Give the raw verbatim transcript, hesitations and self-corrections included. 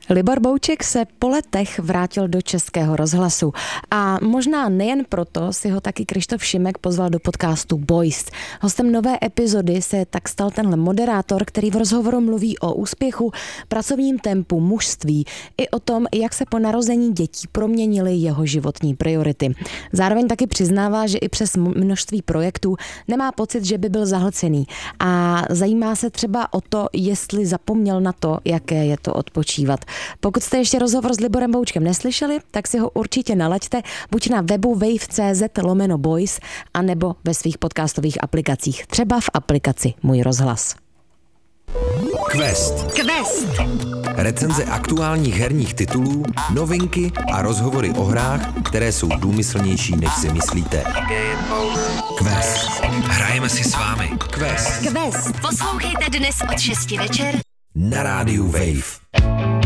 Libor Bouček se po letech vrátil do Českého rozhlasu a možná nejen proto si ho taky Kryštof Šimek pozval do podcastu Boys. Hostem nové epizody se tak stal tenhle moderátor, který v rozhovoru mluví o úspěchu, pracovním tempu, mužství i o tom, jak se po narození dětí proměnily jeho životní priority. Zároveň taky přiznává, že i přes množství projektů nemá pocit, že by byl zahlcený a zajímá se třeba o to, jestli zapomněl na to, jaké je to odpočívat. Pokud jste ještě rozhovor s Liborem Boučkem neslyšeli, tak si ho určitě nalaďte buď na webu wave tečka cé zet lomeno boys a nebo ve svých podcastových aplikacích, třeba v aplikaci Můj rozhlas. Quest. Quest. Recenze aktuálních herních titulů, novinky a rozhovory o hrách, které jsou důmyslnější, než si myslíte. Quest. Hrajeme si s vámi. Quest. Quest. Poslouchejte dnes od šesti večer Na rádiu Wave.